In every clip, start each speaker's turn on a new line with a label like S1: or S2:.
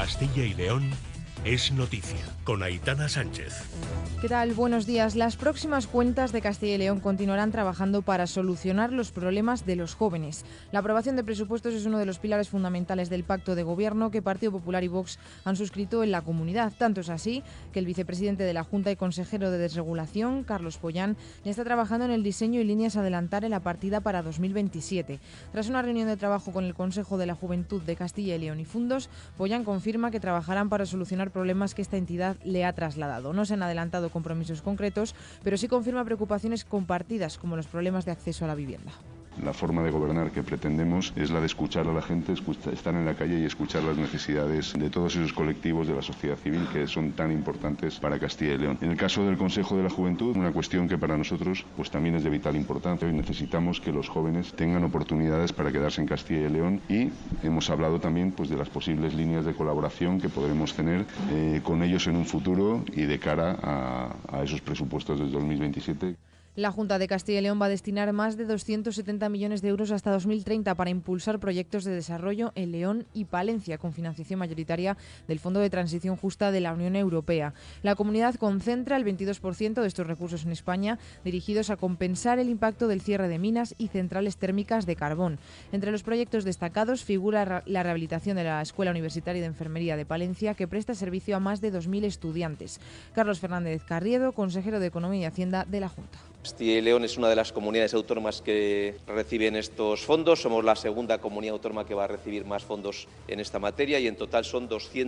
S1: Castilla y León es noticia, con Aitana Sánchez.
S2: ¿Qué tal? Buenos días. Las próximas cuentas de Castilla y León continuarán trabajando para solucionar los problemas de los jóvenes. La aprobación de presupuestos es uno de los pilares fundamentales del pacto de gobierno que Partido Popular y Vox han suscrito en la comunidad. Tanto es así que el vicepresidente de la Junta y consejero de Desregulación, Carlos Pollán, ya está trabajando en el diseño y líneas a adelantar en la partida para 2027. Tras una reunión de trabajo con el Consejo de la Juventud de Castilla y León y Fundos, Pollán confirma que trabajarán para solucionar problemas que esta entidad le ha trasladado. No se han adelantado compromisos concretos, pero sí confirma preocupaciones compartidas, como los problemas de acceso a la vivienda.
S3: La forma de gobernar que pretendemos es la de escuchar a la gente, estar en la calle y escuchar las necesidades de todos esos colectivos de la sociedad civil que son tan importantes para Castilla y León. En el caso del Consejo de la Juventud, una cuestión que para nosotros también es de vital importancia. Hoy necesitamos que los jóvenes tengan oportunidades para quedarse en Castilla y León y hemos hablado también de las posibles líneas de colaboración que podremos tener con ellos en un futuro y de cara a esos presupuestos del 2027.
S2: La Junta de Castilla y León va a destinar más de 270 millones de euros hasta 2030 para impulsar proyectos de desarrollo en León y Palencia, con financiación mayoritaria del Fondo de Transición Justa de la Unión Europea. La comunidad concentra el 22% de estos recursos en España, dirigidos a compensar el impacto del cierre de minas y centrales térmicas de carbón. Entre los proyectos destacados figura la rehabilitación de la Escuela Universitaria de Enfermería de Palencia, que presta servicio a más de 2.000 estudiantes. Carlos Fernández Carriedo, consejero de Economía y Hacienda de la Junta.
S4: Castilla y León es una de las comunidades autónomas que reciben estos fondos. Somos la segunda comunidad autónoma que va a recibir más fondos en esta materia y en total son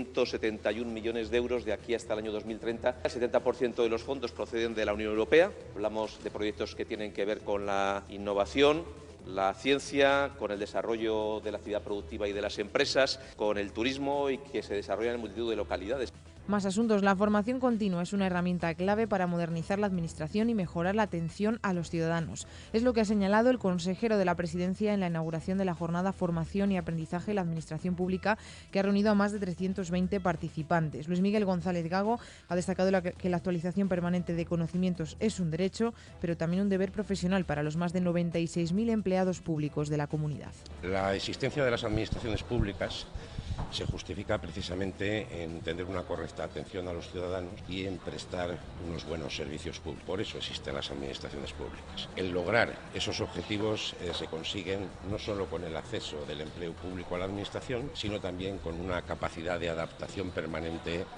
S4: 271 millones de euros de aquí hasta el año 2030. El 70% de los fondos proceden de la Unión Europea. Hablamos de proyectos que tienen que ver con la innovación, la ciencia, con el desarrollo de la actividad productiva y de las empresas, con el turismo y que se desarrollan en multitud de localidades.
S2: Más asuntos. La formación continua es una herramienta clave para modernizar la administración y mejorar la atención a los ciudadanos. Es lo que ha señalado el consejero de la Presidencia en la inauguración de la jornada Formación y Aprendizaje en la Administración Pública, que ha reunido a más de 320 participantes. Luis Miguel González Gago ha destacado que la actualización permanente de conocimientos es un derecho, pero también un deber profesional para los más de 96.000 empleados públicos de la comunidad.
S5: La existencia de las administraciones públicas se justifica precisamente en tener una correcta atención a los ciudadanos y en prestar unos buenos servicios públicos. Por eso existen las administraciones públicas. El lograr esos objetivos se consiguen no solo con el acceso del empleo público a la administración, sino también con una capacidad de adaptación permanente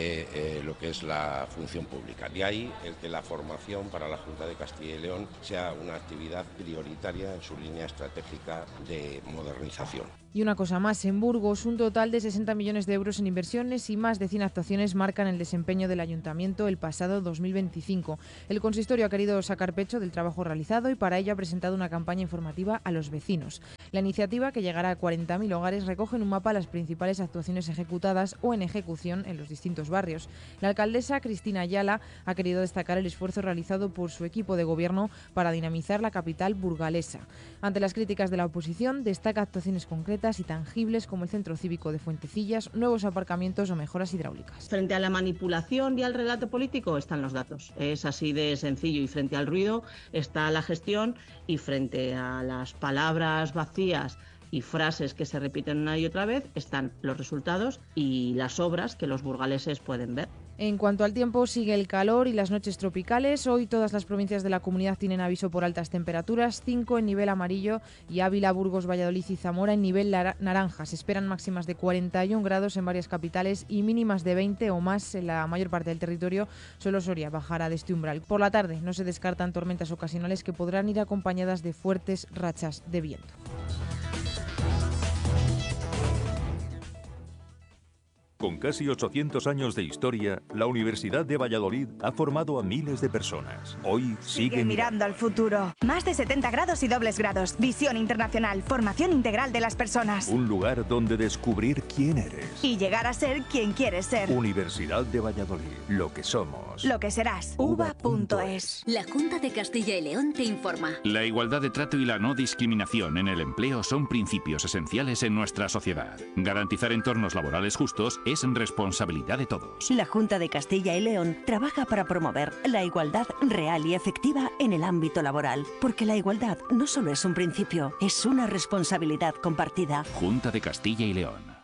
S5: de lo que es la función pública. De ahí el que la formación para la Junta de Castilla y León sea una actividad prioritaria en su línea estratégica de modernización.
S2: Y una cosa más, en Burgos, un total de 60 millones de euros en inversiones y más de 100 actuaciones marcan el desempeño del Ayuntamiento el pasado 2025. El consistorio ha querido sacar pecho del trabajo realizado y para ello ha presentado una campaña informativa a los vecinos. La iniciativa, que llegará a 40.000 hogares, recoge en un mapa las principales actuaciones ejecutadas o en ejecución en los distintos barrios. La alcaldesa Cristina Ayala ha querido destacar el esfuerzo realizado por su equipo de gobierno para dinamizar la capital burgalesa. Ante las críticas de la oposición, destaca actuaciones concretas y tangibles como el centro cívico de Fuentecillas, nuevos aparcamientos o mejoras hidráulicas.
S6: Frente a la manipulación y al relato político están los datos. Es así de sencillo, y frente al ruido está la gestión y frente a las palabras vacías y frases que se repiten una y otra vez están los resultados y las obras que los burgaleses pueden ver.
S2: En cuanto al tiempo, sigue el calor y las noches tropicales. Hoy todas las provincias de la comunidad tienen aviso por altas temperaturas, 5 en nivel amarillo y Ávila, Burgos, Valladolid y Zamora en nivel naranja. Se esperan máximas de 41 grados en varias capitales y mínimas de 20 o más en la mayor parte del territorio. Solo Soria bajará de este umbral. Por la tarde no se descartan tormentas ocasionales que podrán ir acompañadas de fuertes rachas de viento.
S7: Con casi 800 años de historia, la Universidad de Valladolid ha formado a miles de personas. Hoy sigue
S8: mirando al futuro. Más de 70 grados y dobles grados. Visión internacional. Formación integral de las personas.
S7: Un lugar donde descubrir quién eres.
S8: Y llegar a ser quien quieres ser.
S7: Universidad de Valladolid. Lo que somos.
S8: Lo que serás. uva.es.
S9: La Junta de Castilla y León te informa.
S10: La igualdad de trato y la no discriminación en el empleo son principios esenciales en nuestra sociedad. Garantizar entornos laborales justos es responsabilidad de todos.
S11: La Junta de Castilla y León trabaja para promover la igualdad real y efectiva en el ámbito laboral, porque la igualdad no solo es un principio, es una responsabilidad compartida.
S10: Junta de Castilla y León.